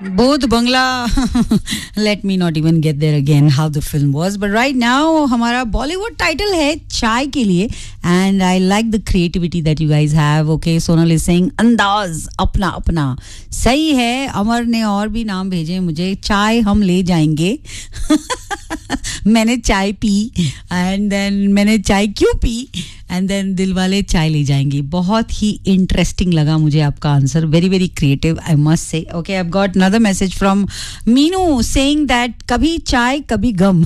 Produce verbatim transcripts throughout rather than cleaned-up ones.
Both Bangla, let me not even get there again how the film was. But right now, हमारा Bollywood title है चाय के लिए, and I like the creativity that you guys have. Okay, Sonal is saying अंदाज अपना अपना सही है. अमर ने और भी नाम भेजे मुझे. चाय हम ले जाएंगे. मैंने चाय पी एंड देन मैंने चाय क्यों पी एंड देन दिल वाले चाय ले जाएंगे. बहुत ही इंटरेस्टिंग लगा मुझे आपका answer. Very very creative I must say. Okay, I have got another message from Meenu saying that कभी चाय कभी गम.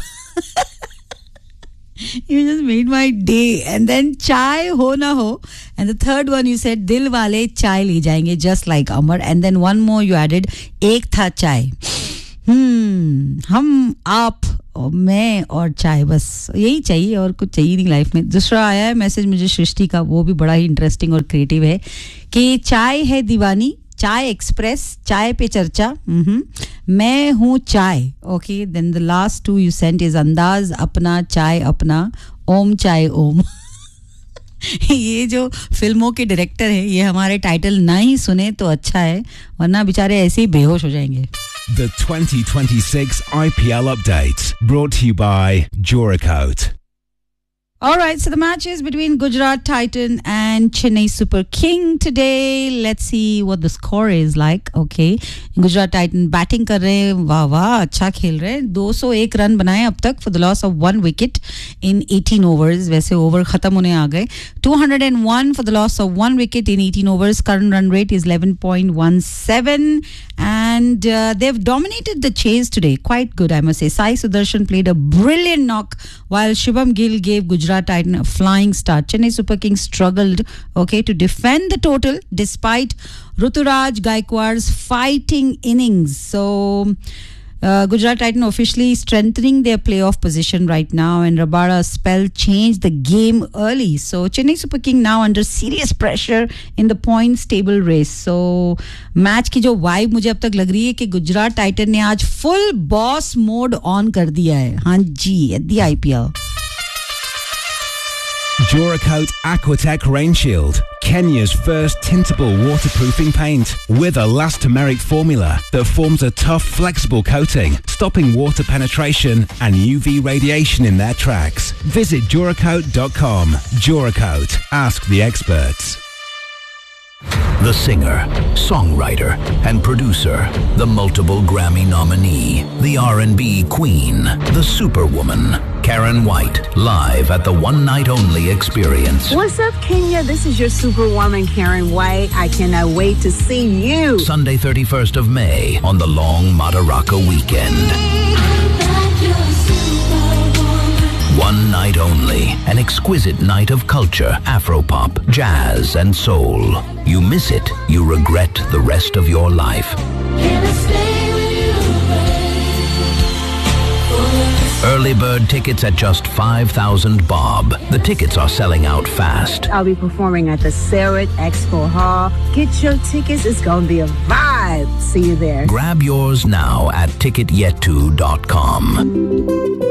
You just made my day. And then chai ho na ho. And the third one you said dil wale chai le jayenge, just like Amar. And then one more you added ek tha chai. Hmm, हम आप और मैं और चाय, बस यही चाहिए और कुछ चाहिए नहीं लाइफ में. दूसरा आया है मैसेज मुझे सृष्टि का, वो भी बड़ा ही इंटरेस्टिंग और क्रिएटिव है कि चाय है दीवानी, चाय एक्सप्रेस, चाय पे चर्चा, मैं हूँ चाय. Okay, then the last to you sent is अंदाज अपना, चाय अपना, ओम चाय ओम. ये जो फिल्मों के डायरेक्टर है ये हमारे टाइटल ना ही सुने तो अच्छा है, वरना बेचारे ऐसे ही बेहोश हो जाएंगे. The twenty twenty-six I P L update brought to you by Joracoat. All right, so the match is between Gujarat Titan and Chennai Super King today. Let's see what the score is like. Okay, Gujarat Titan batting कर रहे हैं, वाह वाह अच्छा खेल रहे हैं. दो सौ एक रन बनाए अब तक for the loss of one wicket in eighteen overs. वैसे ओवर खत्म होने आ गए. two hundred one for the loss of one wicket in eighteen overs. Current run rate is eleven point one seven and uh, they've dominated the chase today. Quite good, I must say. Sai Sudarshan played a brilliant knock while Shubham Gill gave Gujarat Titan a flying start. Chennai Super Kings struggled, okay, to defend the total despite Ruturaj Gaikwad's fighting innings. So uh, Gujarat Titan officially strengthening their playoff position right now, and Rabada's spell changed the game early. So Chennai Super King now under serious pressure in the points table race. So match की जो vibe मुझे अब तक लग रही है कि Gujarat Titan ने आज फुल बॉस मोड ऑन कर दिया है. हाँ जी, at the I P L. Joracoat Aquatech Rain Shield, Kenya's first tintable waterproofing paint with a elastomeric formula that forms a tough, flexible coating, stopping water penetration and U V radiation in their tracks. Visit Joracoat dot com. Joracoat, ask the experts. The singer, songwriter, and producer, the multiple Grammy nominee, the R and B queen, the superwoman, Karen White, live at the One Night Only Experience. What's up, Kenya? This is your superwoman, Karen White. I cannot wait to see you. Sunday, thirty-first of May, on the long Madaraka weekend. One night only, an exquisite night of culture, Afropop, jazz, and soul. You miss it, you regret the rest of your life. Early bird tickets at just five thousand bob. The tickets are selling out fast. I'll be performing at the Sarit Expo Hall. Get your tickets. It's going to be a vibe. See you there. Grab yours now at ticket yet to dot com.